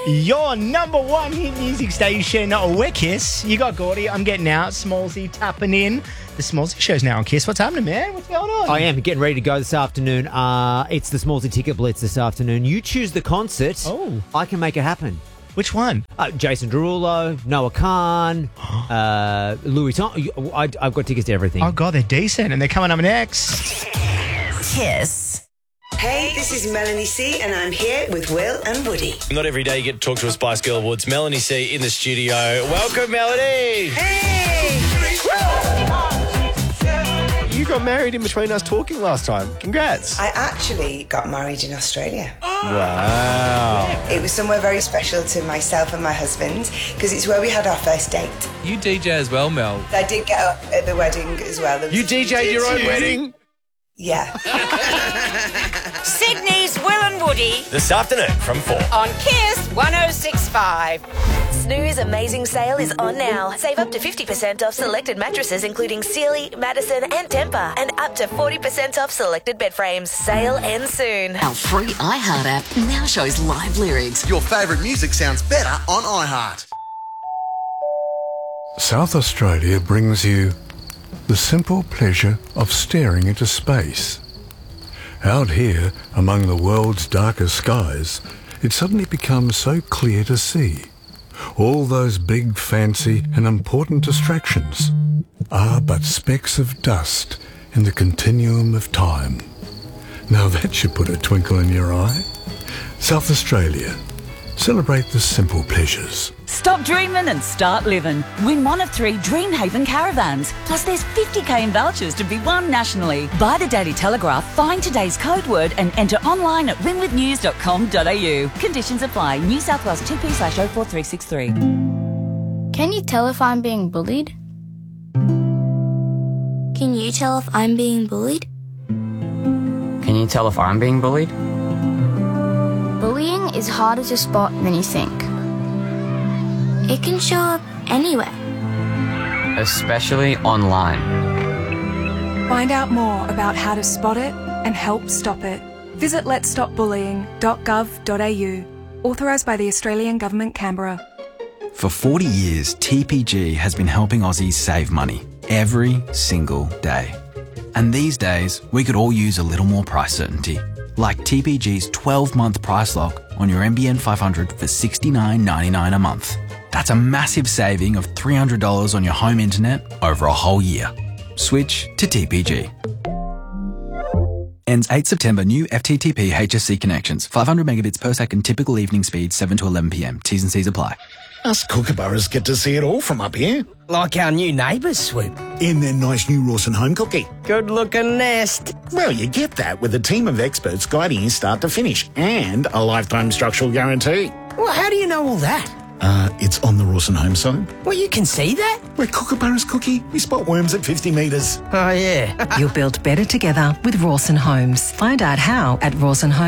Your number one hit music station, we're Kiss. You got Gordy, I'm getting out, Smallsy tapping in. The Smallsy show's now on Kiss. What's happening, man? What's going on? I am getting ready to go this afternoon. It's the Smallsy Ticket Blitz this afternoon. You choose the concert. Oh. I can make it happen. Which one? Jason Derulo, Noah Khan, Louis Tom. I've got tickets to everything. Oh, God, they're decent, and they're coming up next. Kiss. Hey, this is Melanie C, and I'm here with Will and Woody. Not every day you get to talk to a Spice Girl Woods. Melanie C in the studio. Welcome, Melanie. Hey! You got married in between us talking last time. Congrats. I actually got married in Australia. Wow. It was somewhere very special to myself and my husband because it's where we had our first date. You DJ as well, Mel. I did get up at the wedding as well. You DJ'd your own wedding? Yeah. Sydney's Will and Woody This afternoon from 4. on Kiss 106.5. Snooze Amazing Sale is on now. Save up to 50% off selected mattresses including Sealy, Madison and Tempur, and up to 40% off selected bed frames. Sale ends soon. Our free iHeart app now shows live lyrics. Your favourite music sounds better on iHeart. South Australia brings you the simple pleasure of staring into space. Out here, among the world's darkest skies, it suddenly becomes so clear to see. All those big, fancy and important distractions are but specks of dust in the continuum of time. Now that should put a twinkle in your eye. South Australia. Celebrate the simple pleasures. Stop dreaming and start living. Win one of 3 Dreamhaven caravans. Plus there's 50k in vouchers to be won nationally. Buy the Daily Telegraph, find today's code word and enter online at winwithnews.com.au. Conditions apply. New South Wales TP/04363. Can you tell if I'm being bullied? Can you tell if I'm being bullied? Can you tell if I'm being bullied? Bullying is harder to spot than you think. It can show up anywhere. Especially online. Find out more about how to spot it and help stop it. Visit letsstopbullying.gov.au. Authorised by the Australian Government, Canberra. For 40 years, TPG has been helping Aussies save money every single day. And these days, we could all use a little more price certainty. Like TPG's 12-month price lock on your NBN 500 for $69.99 a month. That's a massive saving of $300 on your home internet over a whole year. Switch to TPG. Ends 8 September. New FTTP HSC connections. 500 megabits per second. Typical evening speed 7 to 11 p.m. T's and C's apply. Us kookaburras get to see it all from up here. Like our new neighbours, Swoop. In their nice new Rawson home cookie. Good-looking nest. Well, you get that with a team of experts guiding you start to finish and a lifetime structural guarantee. Well, how do you know all that? It's on the Rawson home site. Well, you can see that? We're kookaburras, Cookie. We spot worms at 50 metres. Oh, yeah. You'll build better together with Rawson Homes. Find out how at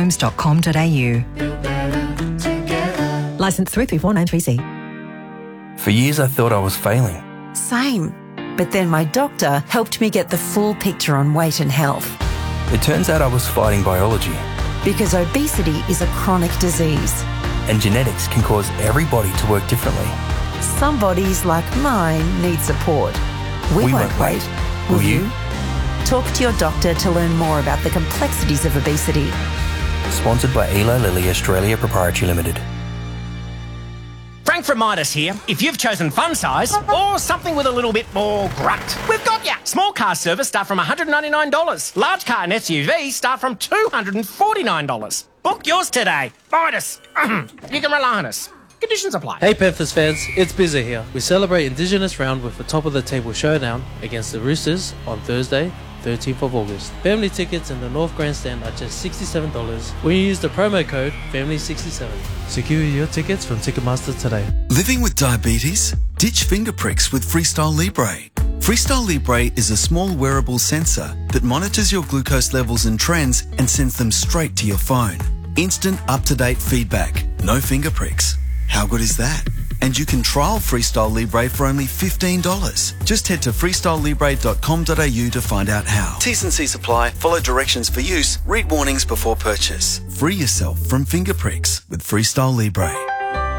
rawsonhomes.com.au. Licence 334993C. For years, I thought I was failing. Same. But then my doctor helped me get the full picture on weight and health. It turns out I was fighting biology. Because obesity is a chronic disease. And genetics can cause every body to work differently. Some bodies, like mine, need support. We won't wait. Will you? Talk to your doctor to learn more about the complexities of obesity. Sponsored by Eli Lilly Australia Proprietary Limited. Frank from Midas here. If you've chosen fun size or something with a little bit more grunt, we've got ya. Small car service start from $199. Large car and SUV start from $249. Book yours today. Midas. You can rely on us. Conditions apply. Hey Panthers fans, it's Bizza here. We celebrate Indigenous Round with a top-of-the-table showdown against the Roosters on Thursday, 13th of August. Family tickets in the North Grandstand are just $67 when you use the promo code FAMILY67. Secure your tickets from Ticketmaster today. Living with diabetes? Ditch finger pricks with Freestyle Libre. Freestyle Libre is a small wearable sensor that monitors your glucose levels and trends and sends them straight to your phone. Instant up-to-date feedback. No finger pricks. How good is that? And you can trial Freestyle Libre for only $15. Just head to freestylelibre.com.au to find out how. T's and C's apply. Follow directions for use. Read warnings before purchase. Free yourself from finger pricks with Freestyle Libre.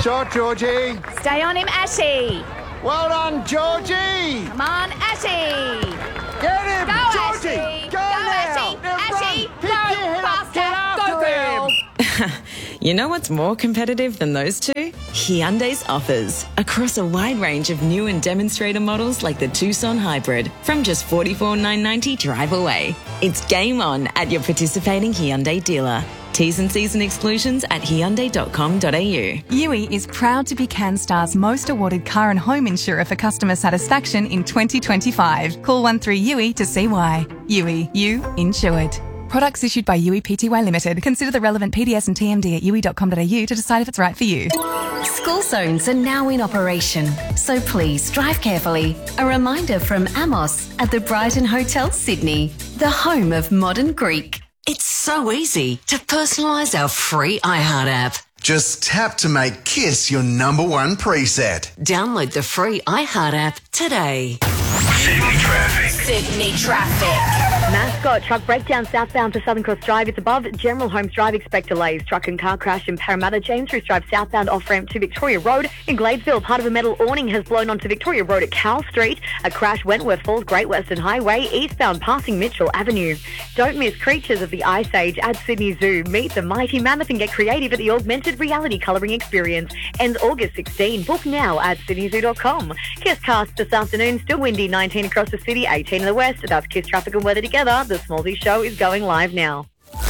Shot, Georgie. Stay on him, Ashy. Well done, Georgie. Come on, Ashy. Get him, Go, Georgie. Ashy. Go Ashy. now. Ashy. Pick your head up. Get Faster. Go, after girl. him. You know what's more competitive than those two? Hyundai's offers. Across a wide range of new and demonstrator models like the Tucson Hybrid from just $44,990 drive away. It's game on at your participating Hyundai dealer. T's and C's and exclusions at Hyundai.com.au. Yui is proud to be CanStar's most awarded car and home insurer for customer satisfaction in 2025. Call 13-YUI to see why. Yui, you insured. Products issued by Yui Pty Limited. Consider the relevant PDS and TMD at yui.com.au to decide if it's right for you. School zones are now in operation, so please drive carefully. A reminder from Amos at the Brighton Hotel, Sydney, the home of modern Greek. It's so easy to personalise our free iHeart app. Just tap to make Kiss your number one preset. Download the free iHeart app today. Sydney traffic. Sydney traffic. Mascot truck breakdown southbound to Southern Cross Drive. It's above General Holmes Drive. Expect delays. Truck and car crash in Parramatta. James Roos Drive southbound off-ramp to Victoria Road. In Gladesville, part of a metal awning has blown onto Victoria Road at Cowell Street. A crash Wentworth Falls Great Western Highway eastbound passing Mitchell Avenue. Don't miss Creatures of the Ice Age at Sydney Zoo. Meet the mighty mammoth and get creative at the augmented reality colouring experience. Ends August 16. Book now at sydneyzoo.com. Kiss cast this afternoon. Still windy. 19 across the city, 18 in the west. That's Kiss traffic and weather together. The Smallsy Show is going live now.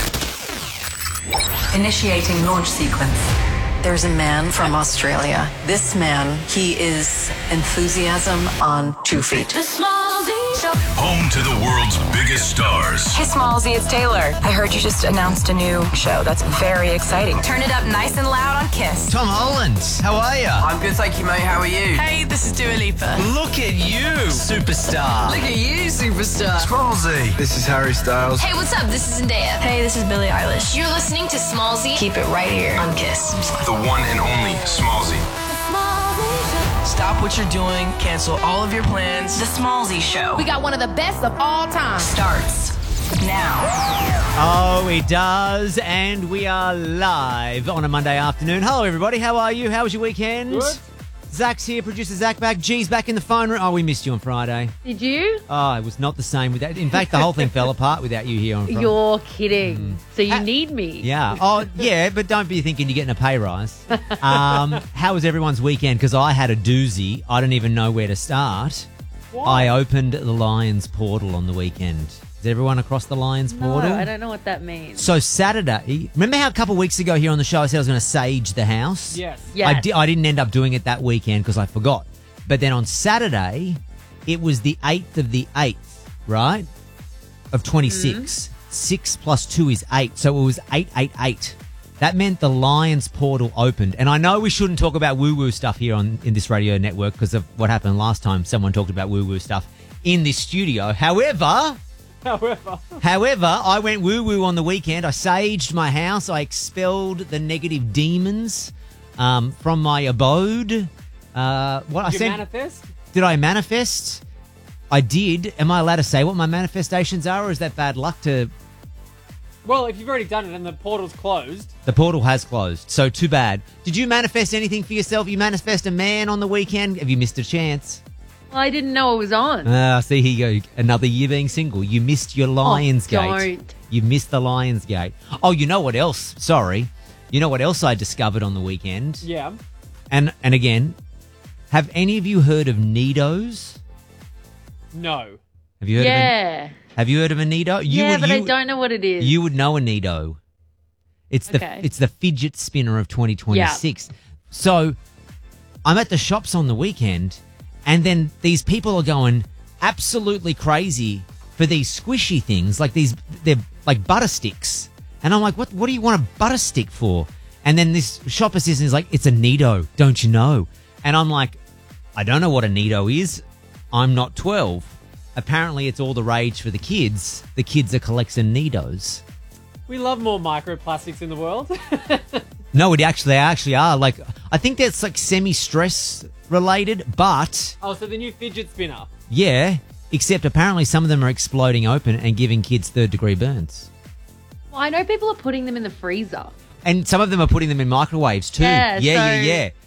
Initiating launch sequence. There's a man from Australia. This man, he is enthusiasm on 2 feet. The Smallsy Show. Home to the world's biggest stars. Hey, Smallsy, it's Taylor. I heard you just announced a new show. That's very exciting. Turn it up nice and loud on Kiss. Tom Holland, how are you? I'm good, thank you, mate. How are you? Hey, this is Dua Lipa. Look at you, superstar. Look at you, superstar. Smallsy. This is Harry Styles. Hey, what's up? This is Zendaya. Hey, this is Billie Eilish. You're listening to Smallsy. Keep it right here on Kiss. The one and only Smallsy. Stop what you're doing. Cancel all of your plans. The Smallsy Show. We got one of the best of all time. Starts now. Oh, it does. And we are live on a Monday afternoon. Hello, everybody. How are you? How was your weekend? Good. Zach's here, producer Zach back. G's back in the phone room. Oh, we missed you on Friday. Did you? Oh, it was not the same without. In fact, the whole thing fell apart without you here on Friday. You're kidding. So you need me. Yeah. Oh, yeah, but don't be thinking you're getting a pay rise. How was everyone's weekend? Because I had a doozy. I don't even know where to start. What? I opened the Lions portal on the weekend. Is everyone across the Lions portal? No, I don't know what that means. So Saturday, remember how a couple of weeks ago here on the show I said I was going to sage the house? Yes. I didn't end up doing it that weekend because I forgot. But then on Saturday, it was the 8th of the 8th, right? Of 26. 6 plus 2 is 8. So it was 888. That meant the Lions portal opened. And I know we shouldn't talk about woo-woo stuff here in this radio network because of what happened last time. Someone talked about woo-woo stuff in this studio. However, I went woo-woo on the weekend. I saged my house. I expelled the negative demons from my abode. Did you manifest? Did I manifest? I did. Am I allowed to say what my manifestations are, or is that bad luck to... Well, if you've already done it and the portal's closed. The portal has closed, so too bad. Did you manifest anything for yourself? You manifest a man on the weekend? Have you missed a chance? Well, I didn't know it was on. See, here you go. Another year being single. You missed your Lionsgate. Don't. You missed the Lionsgate. Oh, you know what else? Sorry. You know what else I discovered on the weekend? Yeah. And again, have any of you heard of Nidos? No. Have you heard of Have you heard of a Nido? I don't know what it is. You would know a Nido. It's the fidget spinner of 2026. Yeah. So I'm at the shops on the weekend, and then these people are going absolutely crazy for these squishy things, they're like butter sticks. And I'm like, what do you want a butter stick for? And then this shop assistant is like, it's a Nido, don't you know? And I'm like, I don't know what a Nido is. I'm not 12. Apparently it's all the rage for the kids. The kids are collecting Nidos. We love more microplastics in the world. No, they actually are. Like, I think that's like semi-stress related, but... Oh, so the new fidget spinner. Yeah, except apparently some of them are exploding open and giving kids third-degree burns. Well, I know people are putting them in the freezer. And some of them are putting them in microwaves too. Yeah.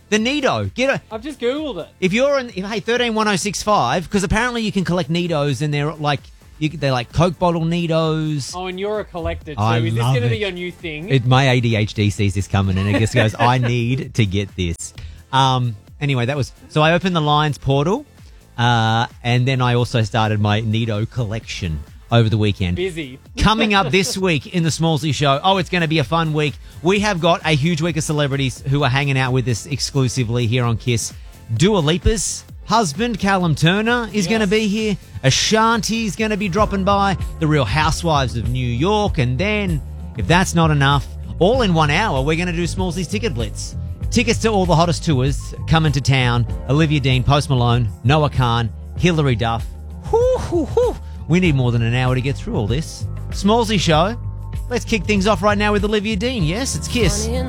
The Nido. I've just Googled it. If you're in, hey, 131065, because apparently you can collect Nidos and they're like Coke bottle Nidos. Oh, and you're a collector too. I Is this love going to be it. your new thing? My ADHD sees this coming and it just goes, I need to get this. Anyway, so I opened the Lions portal, and then I also started my Nido collection over the weekend. Busy. Coming up this week in the Smallsy Show, it's going to be a fun week. We have got a huge week of celebrities who are hanging out with us exclusively here on Kiss. Dua Lipa's husband, Callum Turner, is going to be here. Ashanti's going to be dropping by. The Real Housewives of New York. And then, if that's not enough, all in 1 hour, we're going to do Smallsy's Ticket Blitz. Tickets to all the hottest tours coming to town. Olivia Dean, Post Malone, Noah Khan, Hilary Duff. We need more than an hour to get through all this. Smallsy Show. Let's kick things off right now with Olivia Dean. Yes, it's Kiss.